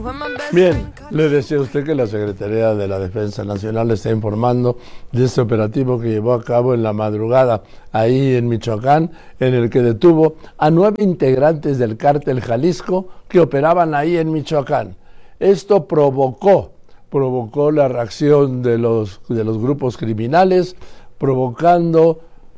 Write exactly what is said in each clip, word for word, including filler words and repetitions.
Bien, le decía a usted que la Secretaría de la Defensa Nacional está informando de este operativo que llevó a cabo en la madrugada ahí en Michoacán, en el que detuvo a nueve integrantes del cártel Jalisco que operaban ahí en Michoacán. Esto provocó, provocó la reacción de los, de los grupos criminales, provocando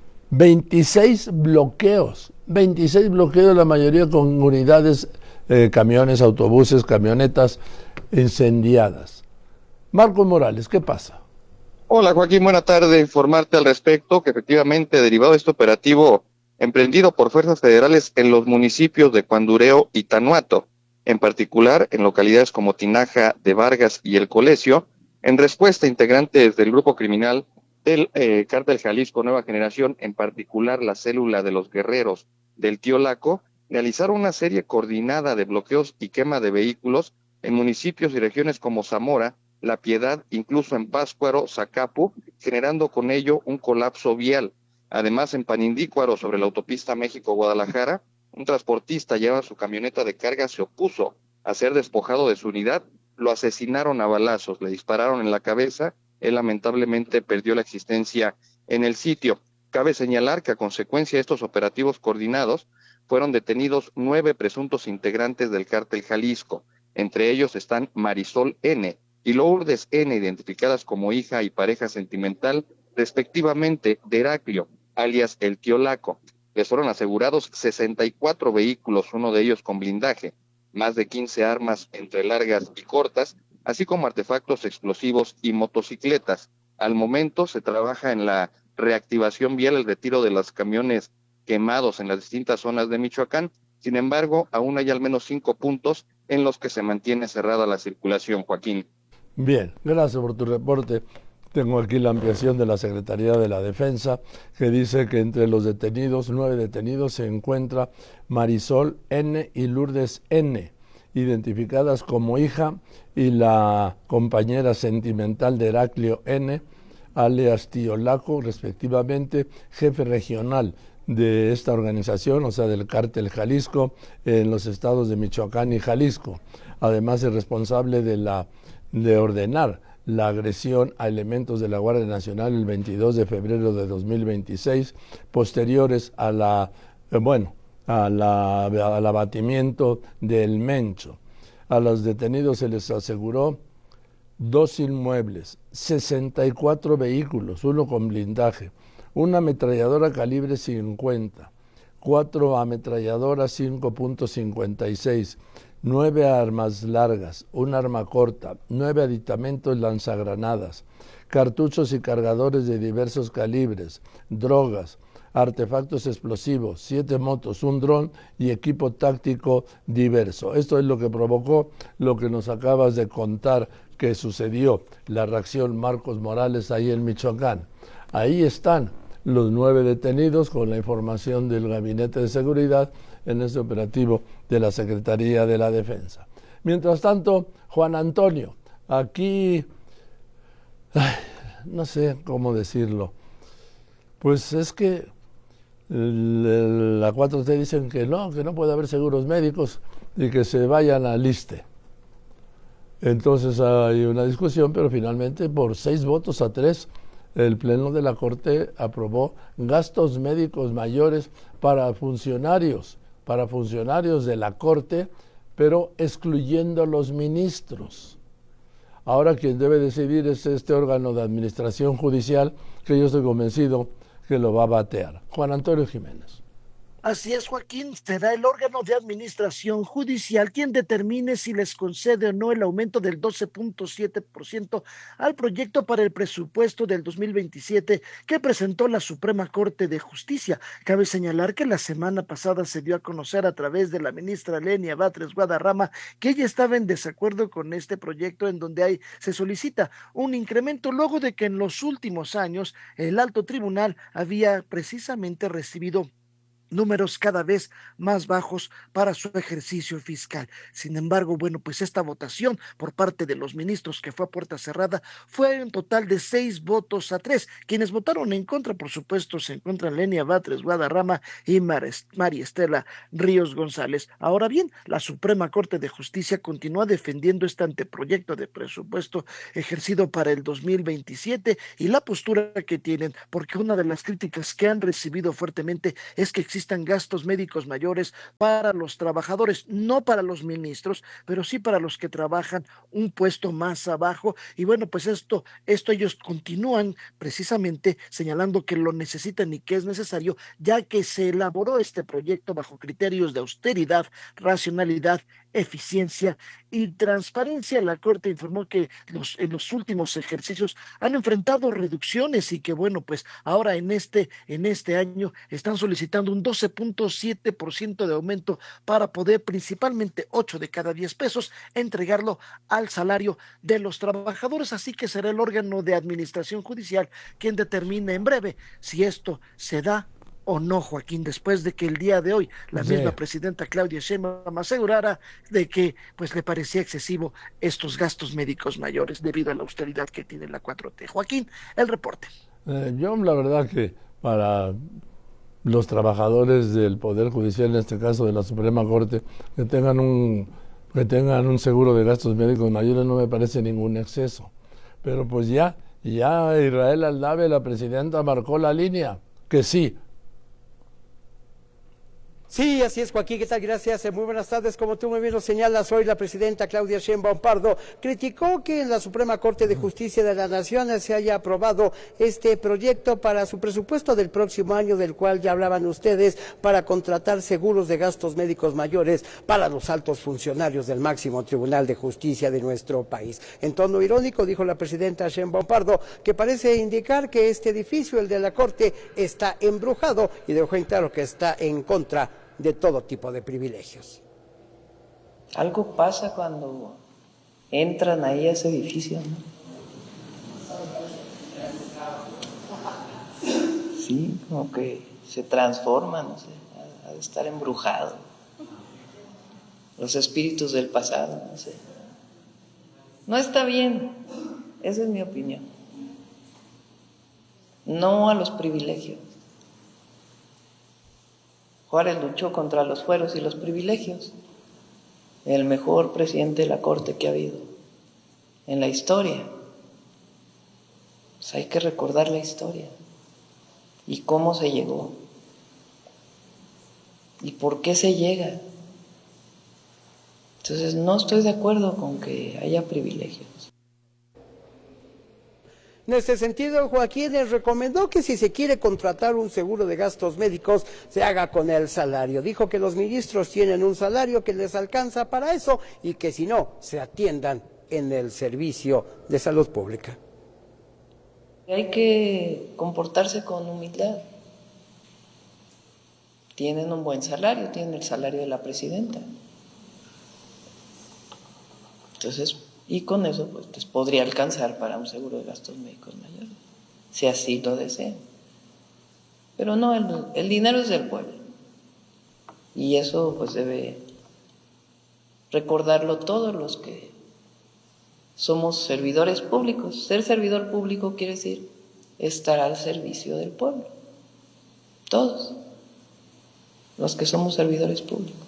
veintiséis bloqueos, veintiséis bloqueos, la mayoría con unidades, eh, camiones, autobuses, camionetas incendiadas. Marcos Morales, ¿qué pasa? Hola Joaquín, buena tarde. Informarte al respecto que efectivamente derivado de este operativo emprendido por fuerzas federales en los municipios de Cuandureo y Tanuato, en particular en localidades como Tinaja de Vargas y El Colesio, en respuesta a integrantes del grupo criminal del eh, Cártel Jalisco Nueva Generación, en particular la célula de los guerreros del Tío Laco, realizaron una serie coordinada de bloqueos y quema de vehículos en municipios y regiones como Zamora, La Piedad, incluso en Pátzcuaro, Zacapu, generando con ello un colapso vial. Además, en Panindícuaro, sobre la autopista México-Guadalajara, un transportista llevaba su camioneta de carga, se opuso a ser despojado de su unidad, lo asesinaron a balazos, le dispararon en la cabeza, él lamentablemente perdió la existencia en el sitio. Cabe señalar que a consecuencia de estos operativos coordinados, fueron detenidos nueve presuntos integrantes del cártel Jalisco. Entre ellos están Marisol N. y Lourdes N., identificadas como hija y pareja sentimental, respectivamente, de Heraclio, alias el Tío Laco. Les fueron asegurados sesenta y cuatro vehículos, uno de ellos con blindaje, más de quince armas entre largas y cortas, así como artefactos explosivos y motocicletas. Al momento se trabaja en la reactivación vial, el retiro de los camiones quemados en las distintas zonas de Michoacán. Sin embargo, aún hay al menos cinco puntos en los que se mantiene cerrada la circulación, Joaquín. Bien, gracias por tu reporte. Tengo aquí la ampliación de la Secretaría de la Defensa, que dice que entre los detenidos, nueve detenidos, se encuentra Marisol N. y Lourdes N., identificadas como hija y la compañera sentimental de Heraclio N., alias Tío Laco, respectivamente, jefe regional de esta organización, o sea, del cártel Jalisco, en los estados de Michoacán y Jalisco. Además, es responsable de la de ordenar la agresión a elementos de la Guardia Nacional el veintidós de febrero de dos mil veintiséis, posteriores a la, eh, bueno, a la, al abatimiento del Mencho. A los detenidos se les aseguró dos inmuebles, sesenta y cuatro vehículos, uno con blindaje, una ametralladora calibre cincuenta, cuatro ametralladoras cinco punto cincuenta y seis, nueve armas largas, un arma corta, nueve aditamentos lanzagranadas, cartuchos y cargadores de diversos calibres, drogas, artefactos explosivos, siete motos, un dron y equipo táctico diverso. Esto es lo que provocó lo que nos acabas de contar que sucedió, la reacción Marcos Morales ahí en Michoacán. Ahí están los nueve detenidos con la información del Gabinete de Seguridad en este operativo de la Secretaría de la Defensa. Mientras tanto, Juan Antonio, aquí, ay, no sé cómo decirlo, pues es que el, la cuatro T dicen que no, que no puede haber seguros médicos y que se vayan al ISSSTE. Entonces hay una discusión, pero finalmente por seis votos a tres, el Pleno de la Corte aprobó gastos médicos mayores para funcionarios, para funcionarios de la Corte, pero excluyendo los ministros. Ahora quien debe decidir es este órgano de administración judicial, que yo estoy convencido que lo va a batear. Juan Antonio Jiménez. Así es, Joaquín, será el órgano de administración judicial quien determine si les concede o no el aumento del doce punto siete por ciento al proyecto para el presupuesto del dos mil veintisiete que presentó la Suprema Corte de Justicia. Cabe señalar que la semana pasada se dio a conocer a través de la ministra Lenia Batres Guadarrama que ella estaba en desacuerdo con este proyecto en donde hay, se solicita un incremento luego de que en los últimos años el alto tribunal había precisamente recibido números cada vez más bajos para su ejercicio fiscal. Sin embargo, bueno, pues esta votación por parte de los ministros, que fue a puerta cerrada, fue un total de seis votos a tres. Quienes votaron en contra, por supuesto, se encuentran Lenia Batres Guadarrama y María Estela Ríos González. Ahora bien, la Suprema Corte de Justicia continúa defendiendo este anteproyecto de presupuesto ejercido para el dos mil veintisiete y la postura que tienen, porque una de las críticas que han recibido fuertemente es que existan gastos médicos mayores para los trabajadores, no para los ministros, pero sí para los que trabajan un puesto más abajo. Y bueno, pues esto, esto ellos continúan precisamente señalando que lo necesitan y que es necesario, ya que se elaboró este proyecto bajo criterios de austeridad, racionalidad, eficiencia y transparencia. La Corte informó que los, en los últimos ejercicios han enfrentado reducciones y que bueno, pues ahora en este, en este año están solicitando un doce punto siete por ciento de aumento para poder principalmente ocho de cada diez pesos entregarlo al salario de los trabajadores. Así que será el órgano de administración judicial quien determine en breve si esto se da o no, Joaquín, después de que el día de hoy la Sí. misma presidenta Claudia Sheinbaum asegurara de que pues le parecía excesivo estos gastos médicos mayores debido a la austeridad que tiene la cuatro T. Joaquín, el reporte. Eh, yo la verdad que para los trabajadores del Poder Judicial, en este caso de la Suprema Corte, que tengan un, que tengan un seguro de gastos médicos mayores no me parece ningún exceso. Pero pues ya, ya Israel Aldave, la presidenta, marcó la línea, que sí. Sí, así es, Joaquín, ¿qué tal? Gracias, muy buenas tardes. Como tú muy bien lo señalas, hoy la presidenta Claudia Sheinbaum Pardo criticó que en la Suprema Corte de Justicia de la Nación se haya aprobado este proyecto para su presupuesto del próximo año, del cual ya hablaban ustedes, para contratar seguros de gastos médicos mayores para los altos funcionarios del máximo Tribunal de Justicia de nuestro país. En tono irónico, dijo la presidenta Sheinbaum Pardo que parece indicar que este edificio, el de la Corte, está embrujado, y dejó en claro que está en contra de todo tipo de privilegios. Algo pasa cuando entran ahí a ese edificio, ¿no? Sí, como que se transforma, no sé, ha de estar embrujado. Los espíritus del pasado, no sé. No está bien, esa es mi opinión. No a los privilegios. Juárez luchó contra los fueros y los privilegios. El mejor presidente de la Corte que ha habido en la historia. Pues hay que recordar la historia y cómo se llegó y por qué se llega. Entonces no estoy de acuerdo con que haya privilegios. En este sentido, Joaquín les recomendó que si se quiere contratar un seguro de gastos médicos, se haga con el salario. Dijo que los ministros tienen un salario que les alcanza para eso y que si no, se atiendan en el servicio de salud pública. Hay que comportarse con humildad. Tienen un buen salario, tienen el salario de la presidenta. Entonces, y con eso pues les podría alcanzar para un seguro de gastos médicos mayores, si así lo desean. Pero no, el, el dinero es del pueblo. Y eso pues debe recordarlo todos los que somos servidores públicos. Ser servidor público quiere decir estar al servicio del pueblo. Todos los que somos servidores públicos.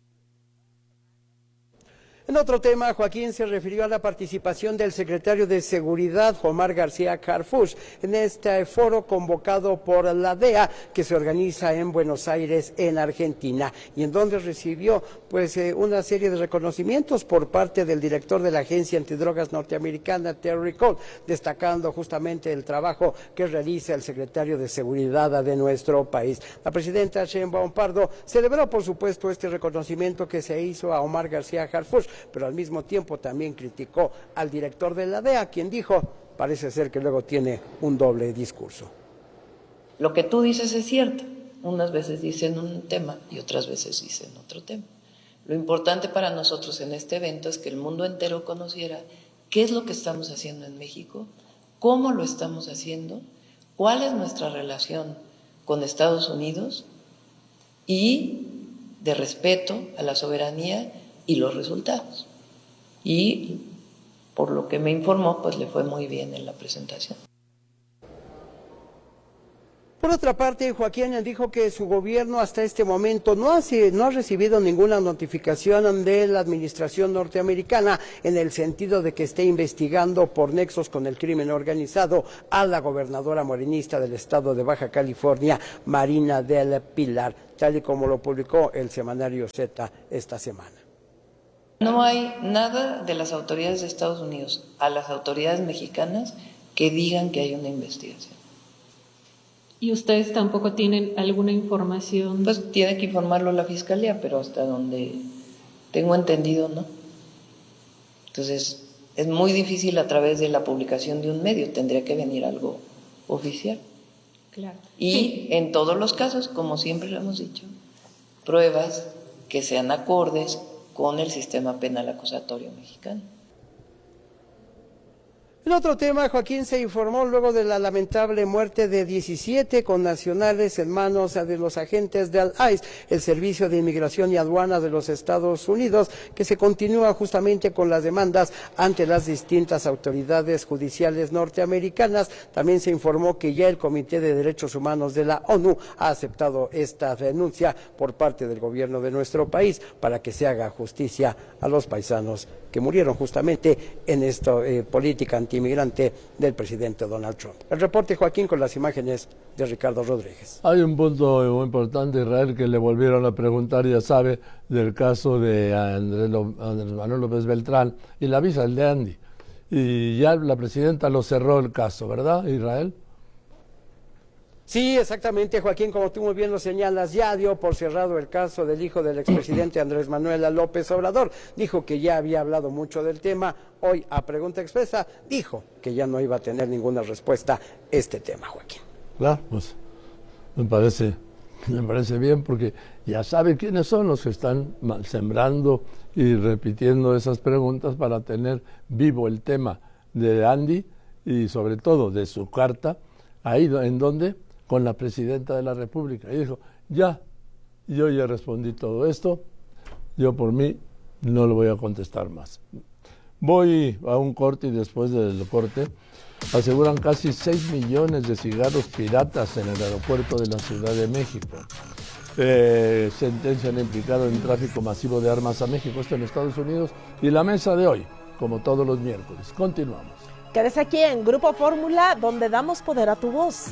En otro tema, Joaquín se refirió a la participación del secretario de Seguridad, Omar García Harfuch, en este foro convocado por la D E A, que se organiza en Buenos Aires, en Argentina, y en donde recibió pues eh, una serie de reconocimientos por parte del director de la Agencia Antidrogas Norteamericana, Terry Cole, destacando justamente el trabajo que realiza el secretario de Seguridad de nuestro país. La presidenta Sheinbaum Pardo celebró, por supuesto, este reconocimiento que se hizo a Omar García Harfuch, pero al mismo tiempo también criticó al director de la D E A, quien dijo, parece ser que luego tiene un doble discurso. Lo que tú dices es cierto, unas veces dicen un tema y otras veces dicen otro tema. Lo importante para nosotros en este evento es que el mundo entero conociera qué es lo que estamos haciendo en México, cómo lo estamos haciendo, cuál es nuestra relación con Estados Unidos y de respeto a la soberanía y los resultados. Y por lo que me informó, pues le fue muy bien en la presentación. Por otra parte, Joaquín dijo que su gobierno hasta este momento no ha, no ha recibido ninguna notificación de la administración norteamericana en el sentido de que esté investigando por nexos con el crimen organizado a la gobernadora morenista del estado de Baja California, Marina del Pilar, tal y como lo publicó el semanario Z esta semana. No hay nada de las autoridades de Estados Unidos a las autoridades mexicanas que digan que hay una investigación. ¿Y ustedes tampoco tienen alguna información? Pues tiene que informarlo la Fiscalía, pero hasta donde tengo entendido, ¿no? Entonces, es muy difícil a través de la publicación de un medio, tendría que venir algo oficial. Claro. Y sí, en todos los casos, como siempre lo hemos dicho, pruebas que sean acordes con el sistema penal acusatorio mexicano. En otro tema, Joaquín, se informó luego de la lamentable muerte de diecisiete connacionales en manos de los agentes del I C E, el Servicio de Inmigración y Aduana de los Estados Unidos, que se continúa justamente con las demandas ante las distintas autoridades judiciales norteamericanas. También se informó que ya el Comité de Derechos Humanos de la ONU ha aceptado esta denuncia por parte del gobierno de nuestro país para que se haga justicia a los paisanos que murieron justamente en esta eh, política antiinmigrante del presidente Donald Trump. El reporte, Joaquín, con las imágenes de Ricardo Rodríguez. Hay un punto muy importante, Israel, que le volvieron a preguntar, ya sabe, del caso de Andrés, Andrés Manuel López Beltrán y la visa, el de Andy. Y ya la presidenta lo cerró el caso, ¿verdad, Israel? Sí, exactamente, Joaquín, como tú muy bien lo señalas, ya dio por cerrado el caso del hijo del expresidente Andrés Manuel López Obrador. Dijo que ya había hablado mucho del tema. Hoy, a pregunta expresa, dijo que ya no iba a tener ninguna respuesta este tema, Joaquín. Claro, pues me parece, me parece bien, porque ya sabe quiénes son los que están sembrando y repitiendo esas preguntas para tener vivo el tema de Andy y sobre todo de su carta, ahí en donde con la presidenta de la República, y dijo, ya, yo ya respondí todo esto, yo por mí no lo voy a contestar más. Voy a un corte y después del corte aseguran casi seis millones de cigarros piratas en el aeropuerto de la Ciudad de México. Eh, sentencian implicado en tráfico masivo de armas a México, esto en Estados Unidos, y la mesa de hoy, como todos los miércoles. Continuamos. Quédese aquí en Grupo Fórmula, donde damos poder a tu voz.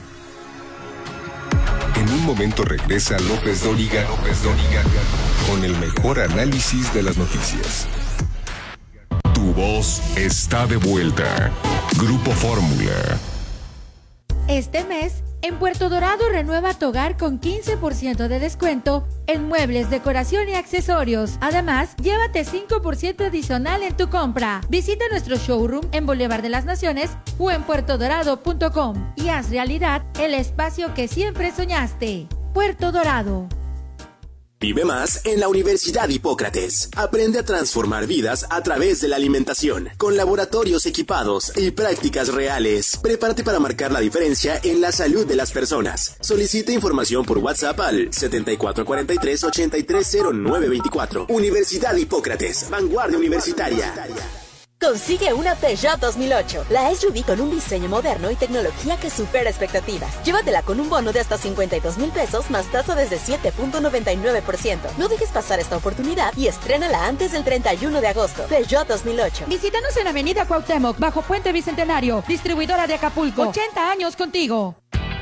En un momento regresa López Dóriga, López Dóriga, con el mejor análisis de las noticias. Tu voz está de vuelta. Grupo Fórmula. Este mes, en Puerto Dorado renueva tu hogar con quince por ciento de descuento en muebles, decoración y accesorios. Además, llévate cinco por ciento adicional en tu compra. Visita nuestro showroom en Boulevard de las Naciones o en puerto dorado punto com y haz realidad el espacio que siempre soñaste. Puerto Dorado. Vive más en la Universidad Hipócrates. Aprende a transformar vidas a través de la alimentación, con laboratorios equipados y prácticas reales. Prepárate para marcar la diferencia en la salud de las personas. Solicita información por WhatsApp al setenta y cuatro cuarenta y tres, ochenta y tres cero nueve veinticuatro. Universidad Hipócrates, vanguardia universitaria. Consigue una Peugeot dos mil ocho, la S U V con un diseño moderno y tecnología que supera expectativas. Llévatela con un bono de hasta cincuenta y dos mil pesos más tasa desde siete punto noventa y nueve por ciento. No dejes pasar esta oportunidad y estrénala antes del treinta y uno de agosto. Peugeot dos mil ocho. Visítanos en Avenida Cuauhtémoc, bajo Puente Bicentenario, distribuidora de Acapulco. ochenta años contigo.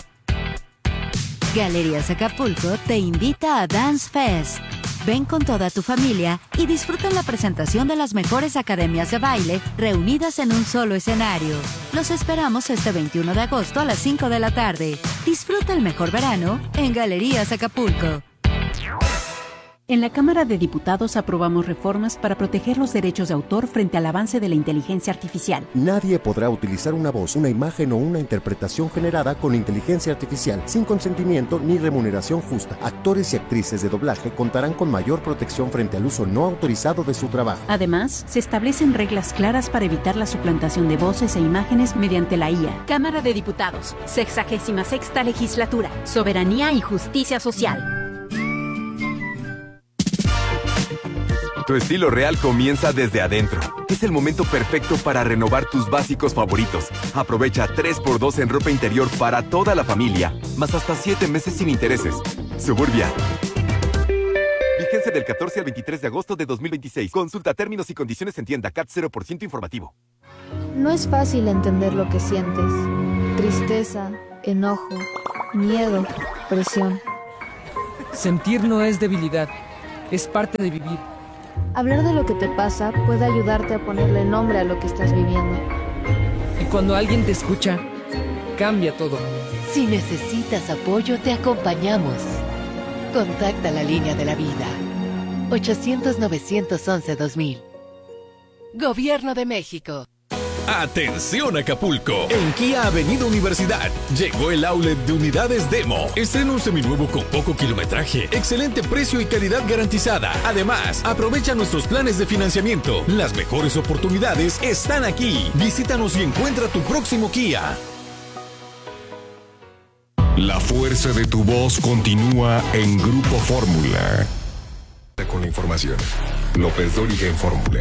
Galerías Acapulco te invita a Dance Fest. Ven con toda tu familia y disfruta la presentación de las mejores academias de baile reunidas en un solo escenario. Los esperamos este veintiuno de agosto a las cinco de la tarde. Disfruta el mejor verano en Galerías Acapulco. En la Cámara de Diputados aprobamos reformas para proteger los derechos de autor frente al avance de la inteligencia artificial. Nadie podrá utilizar una voz, una imagen o una interpretación generada con inteligencia artificial sin consentimiento ni remuneración justa. Actores y actrices de doblaje contarán con mayor protección frente al uso no autorizado de su trabajo. Además, se establecen reglas claras para evitar la suplantación de voces e imágenes mediante la I A. Cámara de Diputados, sexagésima sexta legislatura, soberanía y justicia social. Tu estilo real comienza desde adentro. Es el momento perfecto para renovar tus básicos favoritos. Aprovecha tres por dos en ropa interior para toda la familia, más hasta siete meses sin intereses. Suburbia. Vigencia del catorce al veintitrés de agosto de dos mil veintiséis. Consulta términos y condiciones en tienda. C A T cero por ciento informativo. No es fácil entender lo que sientes. Tristeza, enojo, miedo, presión. Sentir no es debilidad, es parte de vivir. Hablar de lo que te pasa puede ayudarte a ponerle nombre a lo que estás viviendo. Y cuando alguien te escucha, cambia todo. Si necesitas apoyo, te acompañamos. Contacta la línea de la vida. ochocientos, novecientos once, dos mil. Gobierno de México. ¡Atención Acapulco! En Kia Avenida Universidad llegó el outlet de unidades Demo. Estreno seminuevo con poco kilometraje, excelente precio y calidad garantizada. Además, aprovecha nuestros planes de financiamiento. Las mejores oportunidades están aquí. Visítanos y encuentra tu próximo Kia. La fuerza de tu voz continúa en Grupo Fórmula. Con la información. López Dóriga en Fórmula.